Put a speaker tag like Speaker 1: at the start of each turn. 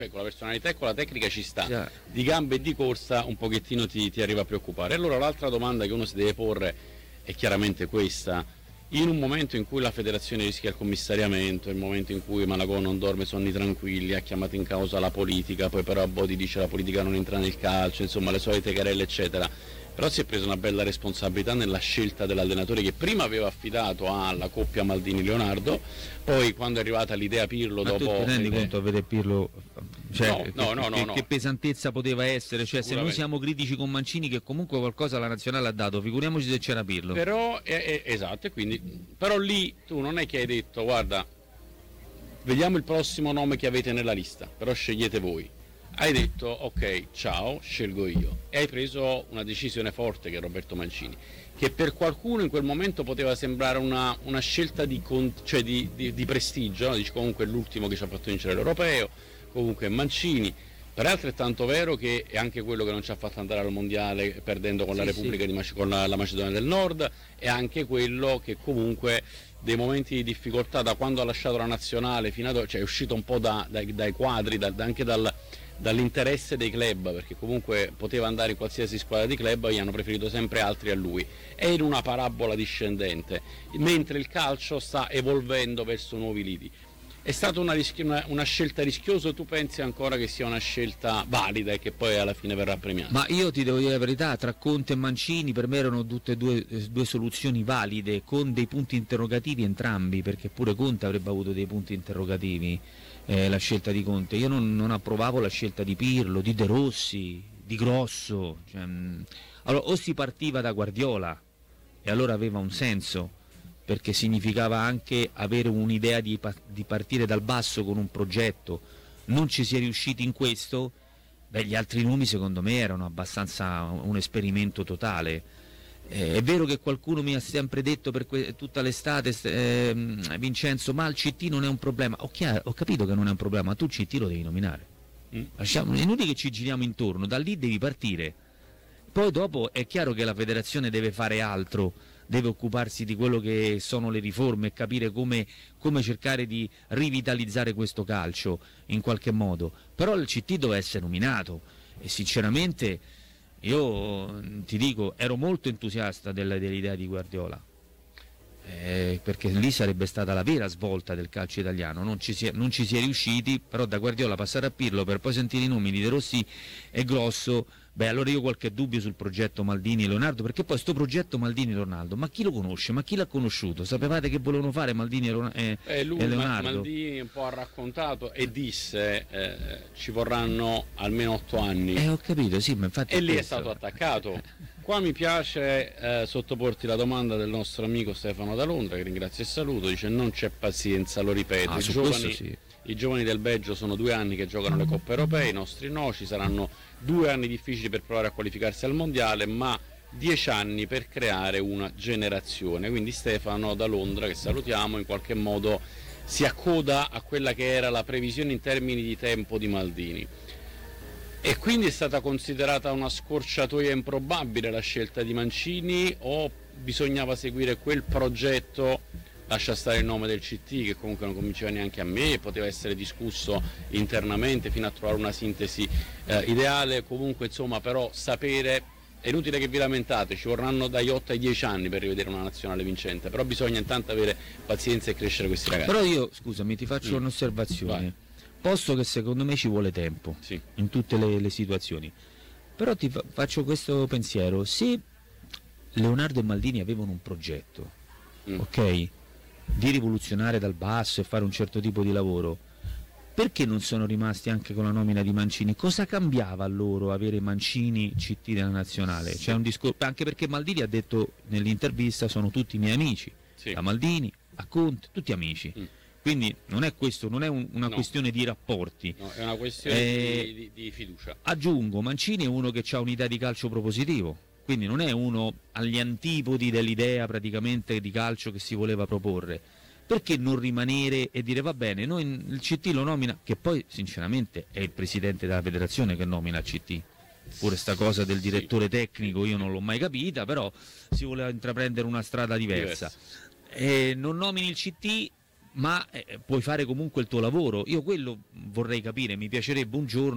Speaker 1: con la personalità e con la tecnica ci sta,
Speaker 2: Già.
Speaker 1: di gambe e di corsa un pochettino ti arriva a preoccupare. Allora l'altra domanda che uno si deve porre è chiaramente questa: in un momento in cui la federazione rischia il commissariamento, nel momento in cui Malagò non dorme sonni tranquilli, ha chiamato in causa la politica, poi però Bodi dice la politica non entra nel calcio, insomma le solite querelle eccetera, però si è presa una bella responsabilità nella scelta dell'allenatore che prima aveva affidato alla coppia Maldini-Leonardo, poi quando è arrivata l'idea Pirlo,
Speaker 2: Ma
Speaker 1: dopo...
Speaker 2: tu ti rendi conto a vedere Pirlo, cioè,
Speaker 1: No.
Speaker 2: che pesantezza poteva essere, cioè se noi siamo critici con Mancini che comunque qualcosa la nazionale ha dato, figuriamoci se c'era Pirlo.
Speaker 1: Però, esatto, e quindi, però lì tu non è che hai detto guarda, vediamo il prossimo nome che avete nella lista, però scegliete voi. Hai detto ok, ciao, scelgo io, e hai preso una decisione forte che è Roberto Mancini, che per qualcuno in quel momento poteva sembrare una scelta di prestigio, no? Dici comunque è l'ultimo che ci ha fatto vincere l'Europeo, comunque è Mancini, però è altrettanto vero che è anche quello che non ci ha fatto andare al mondiale perdendo con la Repubblica con la Macedonia del Nord, è anche quello che comunque dei momenti di difficoltà da quando ha lasciato la nazionale fino ad oggi, cioè è uscito un po' dai quadri, anche dall'interesse dei club, perché comunque poteva andare in qualsiasi squadra di club, gli hanno preferito sempre altri a lui, è in una parabola discendente, mentre il calcio sta evolvendo verso nuovi lidi. È stata una scelta rischiosa o tu pensi ancora che sia una scelta valida e che poi alla fine verrà premiata?
Speaker 2: Ma io ti devo dire la verità, tra Conte e Mancini per me erano tutte due soluzioni valide, con dei punti interrogativi entrambi, perché pure Conte avrebbe avuto dei punti interrogativi, la scelta di Conte. Io non approvavo la scelta di Pirlo, di De Rossi, di Grosso. Allora, o si partiva da Guardiola e allora aveva un senso, perché significava anche avere un'idea di partire dal basso con un progetto. Non ci si è riusciti in questo, gli altri nomi secondo me erano abbastanza un esperimento totale. È vero che qualcuno mi ha sempre detto per tutta l'estate, Vincenzo, ma il CT non è un problema. Ho capito che non è un problema, ma tu il CT lo devi nominare. È inutile che ci giriamo intorno, da lì devi partire. Poi dopo è chiaro che la federazione deve fare altro, deve occuparsi di quello che sono le riforme e capire come cercare di rivitalizzare questo calcio in qualche modo, però il CT deve essere nominato e sinceramente io ti dico ero molto entusiasta dell'idea di Guardiola, perché lì sarebbe stata la vera svolta del calcio italiano. Non ci si è riusciti, però da Guardiola passare a Pirlo per poi sentire i nomi di De Rossi e Grosso, allora io ho qualche dubbio sul progetto Maldini e Leonardo, perché poi sto progetto Maldini e Leonardo, ma chi lo conosce? Ma chi l'ha conosciuto? Sapevate che volevano fare Maldini e Leonardo?
Speaker 1: Maldini un po' ha raccontato e disse ci vorranno almeno 8 anni.
Speaker 2: Ho capito, sì, ma infatti...
Speaker 1: E lì è stato attaccato. Qua mi piace sottoporti la domanda del nostro amico Stefano da Londra, che ringrazio e saluto, dice non c'è pazienza, lo ripeto, i giovani del Belgio sono 2 anni che giocano le coppe europee, i nostri no, ci saranno 2 anni difficili per provare a qualificarsi al mondiale, ma 10 anni per creare una generazione. Quindi Stefano da Londra, che salutiamo, in qualche modo si accoda a quella che era la previsione in termini di tempo di Maldini. E quindi è stata considerata una scorciatoia improbabile la scelta di Mancini, o bisognava seguire quel progetto, lascia stare il nome del CT che comunque non convinceva neanche a me, poteva essere discusso internamente fino a trovare una sintesi ideale, comunque insomma, però sapere, è inutile che vi lamentate, ci vorranno dagli 8 ai 10 anni per rivedere una nazionale vincente, però bisogna intanto avere pazienza e crescere questi ragazzi.
Speaker 2: Però io, scusami, ti faccio un'osservazione. Vai. Posto che secondo me ci vuole tempo, sì, in tutte le situazioni, però ti faccio questo pensiero: se Leonardo e Maldini avevano un progetto, ok, di rivoluzionare dal basso e fare un certo tipo di lavoro, perché non sono rimasti anche con la nomina di Mancini? Cosa cambiava a loro avere Mancini CT della nazionale? C'è un discorso, anche perché Maldini ha detto nell'intervista sono tutti miei amici, sì, da Maldini a Conte, tutti amici. Quindi non è questo, non è una questione di rapporti,
Speaker 1: no, è una questione di fiducia.
Speaker 2: Aggiungo, Mancini è uno che ha un'idea di calcio propositivo, quindi non è uno agli antipodi dell'idea praticamente di calcio che si voleva proporre. Perché non rimanere e dire va bene, noi il CT lo nomina, che poi sinceramente è il presidente della federazione che nomina il CT. Pure sta cosa del direttore tecnico io non l'ho mai capita, però si voleva intraprendere una strada diversa. Non nomini il CT ma puoi fare comunque il tuo lavoro. Io quello vorrei capire, mi piacerebbe un giorno